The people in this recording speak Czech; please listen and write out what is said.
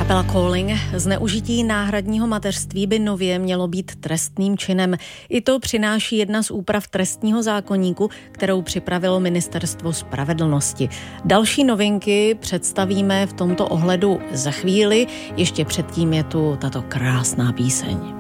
Kapela Calling. Zneužití náhradního mateřství by nově mělo být trestným činem. I to přináší jedna z úprav trestního zákoníku, kterou připravilo Ministerstvo spravedlnosti. Další novinky představíme v tomto ohledu za chvíli. Ještě předtím je tu tato krásná píseň.